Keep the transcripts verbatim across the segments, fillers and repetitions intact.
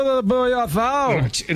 pollo asado.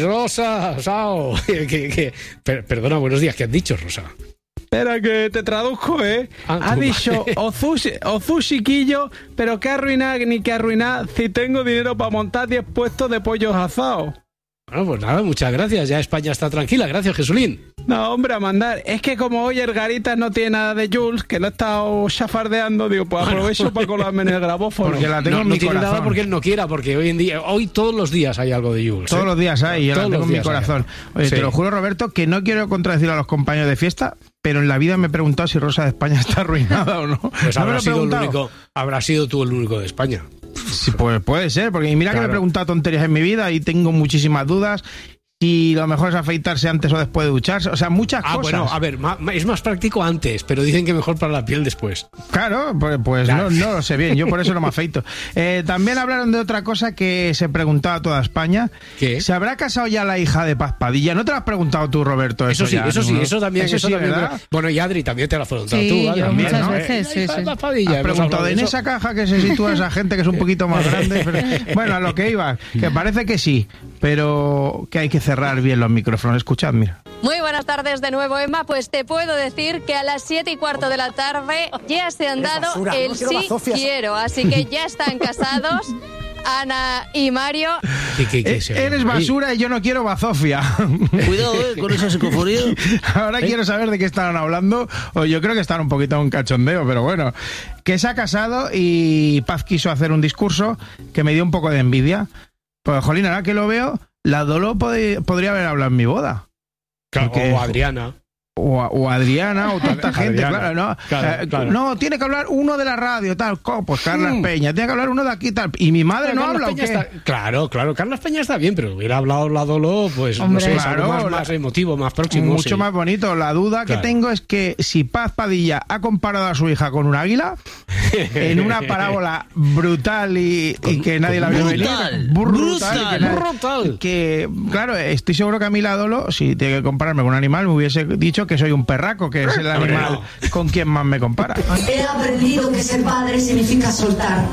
Rosa, Sao. que, que, per, perdona, buenos días. ¿Qué has dicho, Rosa? Espera que te traduzco, ¿eh? Ah, ha tú, dicho vale. Ozushi, Ozuchiquillo, pero que arruinar ni que arruinar si tengo dinero para montar diez puestos de pollos asados. Bueno, pues nada, muchas gracias. Ya España está tranquila. Gracias, Jesulín. No, hombre, a mandar. Es que como hoy el Garitas no tiene nada de Jules, que lo he estado chafardeando, digo, pues aprovecho para colarme en el grabófono. Porque la tengo No, en no mi tiene corazón. nada porque él no quiera, porque hoy en día, hoy todos los días hay algo de Jules. Todos ¿eh? los días hay, yo la Todos tengo los en mi días hay corazón. algo. Oye, Sí. te lo juro, Roberto, que no quiero contradecir a los compañeros de fiesta, pero en la vida me he preguntado si Rosa de España está arruinada o no. Pues no me habrá lo he sido el preguntado. único, habrá sido tú el único de España. Sí, pues puede ser, porque mira que Claro. me he preguntado tonterías en mi vida y tengo muchísimas dudas. Y lo mejor es afeitarse antes o después de ducharse. O sea, muchas Ah, cosas. bueno, a ver, ma- ma- es más práctico antes, pero dicen que mejor para la piel después. Claro, pues, pues Claro. No, no lo sé bien, yo por eso no me afeito. Eh, también hablaron de otra cosa que se preguntaba a toda España. ¿Qué? ¿Se habrá casado ya la hija de Paz Padilla? ¿No te lo has preguntado tú, Roberto? Eso, Eso, sí, ya, eso sí, ¿no? eso también. Eso, eso sí, también ¿verdad? me- Bueno, y Adri también te lo has preguntado Sí, tú. Adri, yo también, muchas ¿no? veces, Eh, sí, ay, sí. Paz Padilla, Has hemos preguntado hablado de en eso. esa caja que se sitúa esa gente que es un poquito más grande. Pero- bueno, a lo que iba, que parece que sí, pero que hay que cerrar bien los micrófonos. Escuchad, mira. Muy buenas tardes de nuevo, Emma. Pues te puedo decir que a las siete y cuarto de la tarde ya se han dado basura, el no quiero sí bazofias. quiero. Así que ya están casados Ana y Mario. ¿Qué- qué- qué Eh, se oye Eres por ahí? basura y yo no quiero bazofia. Cuidado, eh, con esa psicofonía. Ahora quiero saber de qué estaban hablando, o yo creo que están un poquito en un cachondeo, pero bueno. Que se ha casado y Paz quiso hacer un discurso que me dio un poco de envidia. Pues, jolín, ahora que lo veo, la Dolo pod- podría haber hablado en mi boda. Claro, Porque- o Adriana. O, o Adriana, o tanta gente, Adriana. claro, ¿no? Claro, Eh, claro. No, tiene que hablar uno de la radio, tal, co, pues Carlas Mm. Peña, tiene que hablar uno de aquí, tal. Y mi madre Pero no Carlos habla, ¿o Peña qué? está- Claro, claro, Carlos Peña está bien, pero hubiera hablado la Dolo, pues Hombre. no sé, es algo Claro, más, la- más emotivo, más próximo. Mucho sí. más bonito. La duda Claro. que tengo es que si Paz Padilla ha comparado a su hija con un águila, en una parábola brutal y, y que nadie la vio venir. brutal, Brutal. brutal, que nadie- brutal. que, claro, estoy seguro que a mí la Dolo, si tiene que compararme con un animal, me hubiese dicho que soy un perraco, que es el animal con quien más me compara. He aprendido que ser padre significa soltar,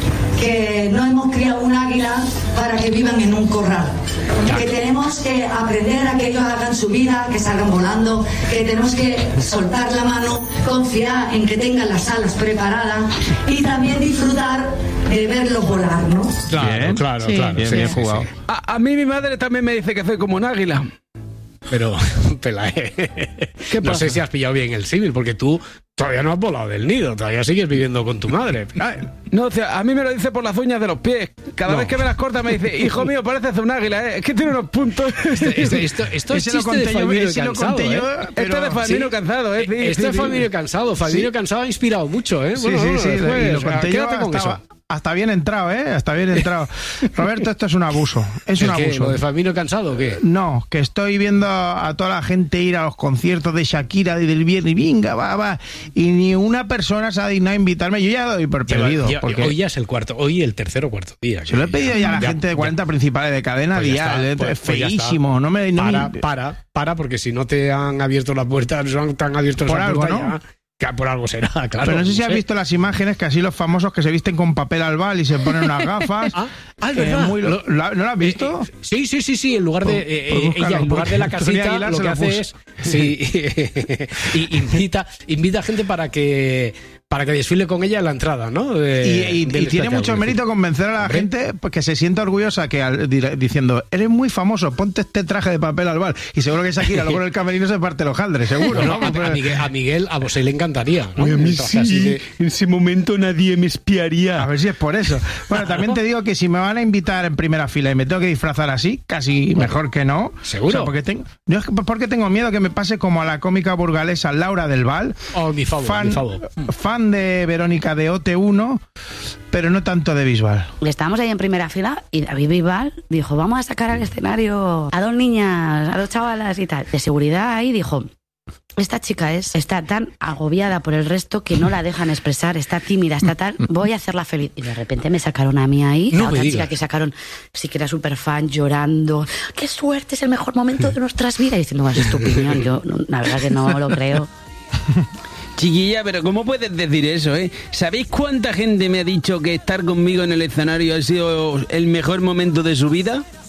que no hemos criado un águila para que vivan en un corral, que tenemos que aprender a que ellos hagan su vida, que salgan volando, que tenemos que soltar la mano, confiar en que tengan las alas preparadas y también disfrutar de verlos volar, ¿no? Claro, Bien. claro, Sí. claro. Bien, sí, bien sí, jugado. sí. A, a mí mi madre también me dice que soy como un águila. Pero, Pelae, ¿Qué no pasa? sé si has pillado bien el símil, porque tú todavía no has volado del nido, todavía sigues viviendo con tu madre. Pelae. No, o sea, a mí me lo dice por las uñas de los pies. Cada No. vez que me las corta me dice, hijo mío, pareces un águila, ¿eh? Es que tiene unos puntos. Este- este- esto esto es Ese lo chiste de conté yo, Famino ese lo Cansado, conté ¿eh? yo, Esto pero- es de Famino Sí. Cansado, ¿eh? Sí, Esto sí, es sí. Famino Cansado. Famino Sí. Cansado ha inspirado mucho, ¿eh? Sí, Bueno, sí, bueno, sí, después, y lo o sea, conté yo quédate con hasta, eso. hasta bien entrado, ¿eh? Hasta bien entrado. Roberto, esto es un abuso, es un ¿El qué? abuso. ¿Lo de Famino Cansado o qué? No, que estoy viendo a toda la gente ir a los conciertos de Shakira y del viernes, y venga, va, va, y ni una persona se ha dignado a invitarme. Yo ya doy por Lleva- perdido, ya- porque Hoy ya es el cuarto, hoy el tercer o cuarto día. se lo he pedido ya a la Ya- gente de ya- cuarenta principales de cadena Pues ya dial, está, eh, pues- es pues ya está. feísimo, no me... No para, me- para, para, porque si no te han abierto la puerta, no te han abierto Por esa algo, puerta ¿no? ya, que por algo será, claro. Pero no sé si has sé. visto las imágenes que así los famosos que se visten con papel albal y se ponen unas gafas. Ah, ah, es eh, verdad. muy- Lo- ¿lo- ¿No lo has visto? Eh, eh, sí, sí, sí, sí. En lugar de Pues- eh, pues eh, búscalo, ella, en lugar de la porque Tony casita, Aguilar lo se que lo hace puso. es sí, y invita, invita a gente para que para que desfile con ella en la entrada, ¿no? De- Y, y- del y tiene espectáculo. mucho mérito convencer a la Hombre. gente pues, que se sienta orgullosa que al- di- diciendo, eres muy famoso, ponte este traje de papel albal. Y seguro que Shakira luego en el camerino se parte los jaldres, seguro. No, no, Vamos, a, pero- a Miguel, a Miguel, a vos le encantaría, ¿no? Oye, a mí Un traje así sí, de- en ese momento nadie me espiaría. A ver si es por eso. Bueno, también te digo que si me van a invitar en primera fila y me tengo que disfrazar así, casi mejor que no. ¿Seguro? O sea, porque, tengo, yo es que- porque tengo miedo que me pase como a la cómica burgalesa Laura del Val, Oh, mi favor, fan, mi favor. fan de Verónica de O T uno, pero no tanto de Bisbal. Estábamos ahí en primera fila y David Bisbal dijo, vamos a sacar al escenario a dos niñas, a dos chavalas y tal. De seguridad ahí dijo, esta chica es está tan agobiada por el resto que no la dejan expresar, está tímida, está tal, voy a hacerla feliz. Y de repente me sacaron a mí ahí, No a me otra digas. chica que sacaron, sí que era súper fan, llorando, qué suerte, es el mejor momento de nuestras vidas. Y diciendo, bueno, es tu opinión, yo no, la verdad que no lo creo. Chiquilla, pero ¿cómo puedes decir eso, eh? ¿Sabéis cuánta gente me ha dicho que estar conmigo en el escenario ha sido el mejor momento de su vida?